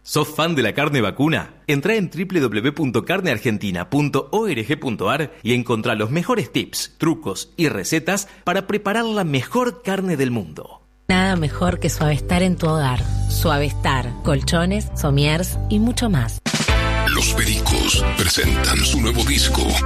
¿Sos fan de la carne vacuna? Entrá en www.carneargentina.org.ar y encontrá los mejores tips, trucos y recetas para preparar la mejor carne del mundo. Nada mejor que Suavestar en tu hogar. Suavestar, colchones, somiers y mucho más. Los Pericos presentan su nuevo disco.